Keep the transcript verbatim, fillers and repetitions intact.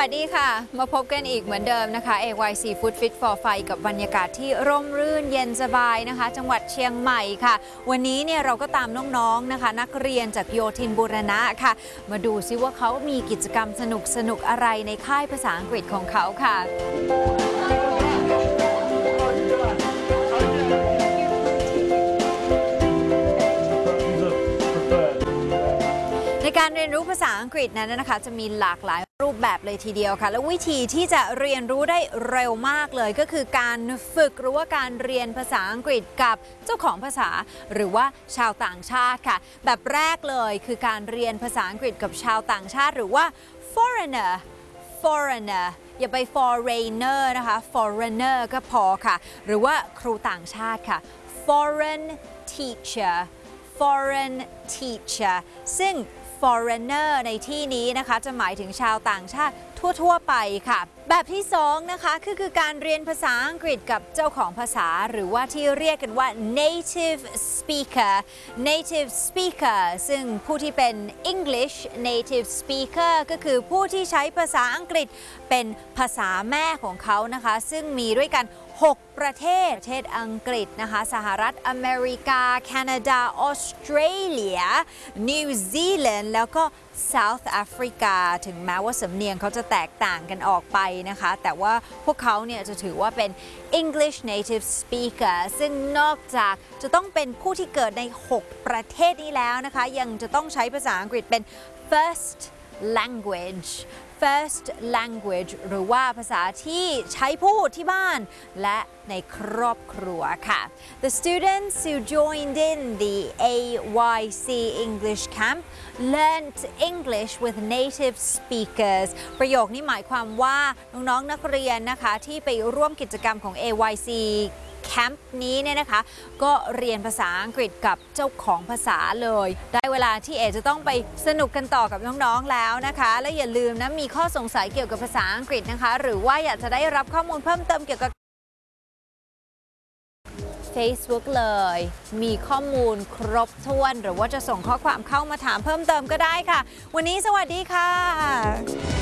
วัสดีค่ะมาพบกันอีกเหมือนเดิมนะคะ เอ วาย ซี Food Fit for Fun กับบรรยากาศที่ร่มรื่นเย็นสบายนะคะจังหวัดเชียงใหม่ค่ะวันนี้เนี่ยเราก็ตามน้องๆนะคะนักเรียนจากโยธินบูรณะค่ะมาดูซิว่าเขามีกิจกรรมสนุกๆอะไรในค่ายภาษาอังกฤษของเขาค่ะในการเรียนรู้ภาษาอังกฤษนั้นนะคะจะมีหลากหลายรูปแบบเลยทีเดียวค่ะและวิธีที่จะเรียนรู้ได้เร็วมากเลยก็คือการฝึกหรือว่าการเรียนภาษาอังกฤษกับเจ้าของภาษาหรือว่าชาวต่างชาติค่ะแบบแรกเลยคือการเรียนภาษาอังกฤษกับชาวต่างชาติหรือว่า foreigner foreigner อย่าไป foreigner นะคะ foreigner ก็พอค่ะหรือว่าครูต่างชาติค่ะ foreign teacher foreign teacher ซึ่ง foreigner ในที่นี้นะคะจะหมายถึงชาวต่างชาติทั่วๆไปค่ะแบบที่สองนะคะคือคือการเรียนภาษาอังกฤษกับเจ้าของภาษาหรือว่าที่เรียกกันว่า native speaker native speaker ซึ่งผู้ที่เป็น English native speaker ก็คือผู้ที่ใช้ภาษาอังกฤษเป็นภาษาแม่ของเขานะคะซึ่งมีด้วยกันหกประเทศประเทศอังกฤษนะคะสหรัฐอเมริกาแคนาดาออสเตรเลียนิวซีแลนด์แล้วก็ South Africa ถึงแม้ว่าสำเนียงเขาจะแตกต่างกันออกไปนะคะแต่ว่าพวกเขาเนี่ยจะถือว่าเป็น English native speaker ซึ่งนอกจากจะต้องเป็นผู้ที่เกิดในหกประเทศนี้แล้วนะคะยังจะต้องใช้ภาษาอังกฤษเป็น first language first language หรือว่าภาษาที่ใช้พูดที่บ้านและในครอบครัวค่ะ The students who joined in the เอ วาย ซี English Camp learned English with native speakers ประโยคนี้หมายความว่าน้องๆนักเรียนนะคะที่ไปร่วมกิจกรรมของ เอ วาย ซีแคมป์นี้เนี่ยนะคะก็เรียนภาษาอังกฤษกับเจ้าของภาษาเลยได้เวลาที่เอจะต้องไปสนุกกันต่อกับน้องๆแล้วนะคะและอย่าลืมนะมีข้อสงสัยเกี่ยวกับภาษาอังกฤษนะคะหรือว่าอยากจะได้รับข้อมูลเพิ่มเติมเกี่ยวกับ Facebook เลยมีข้อมูลครบถ้วนหรือว่าจะส่งข้อความเข้ามาถามเพิ่มเติมก็ได้ค่ะวันนี้สวัสดีค่ะ